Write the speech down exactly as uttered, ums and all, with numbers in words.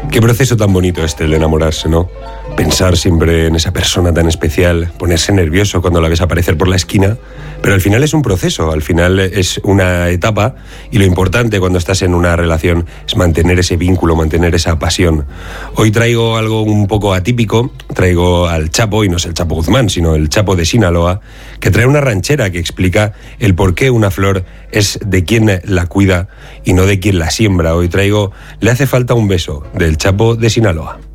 Qué proceso tan bonito este, el de enamorarse, ¿no? Pensar siempre en esa persona tan especial, ponerse nervioso cuando la ves aparecer por la esquina, pero al final es un proceso, al final es una etapa, y lo importante cuando estás en una relación es mantener ese vínculo, mantener esa pasión. Hoy traigo algo un poco atípico, traigo al Chapo, y no es el Chapo Guzmán, sino el Chapo de Sinaloa, que trae una ranchera que explica el por qué una flor es de quien la cuida y no de quien la siembra. Hoy traigo Le hace falta un beso, del Chapo de Sinaloa.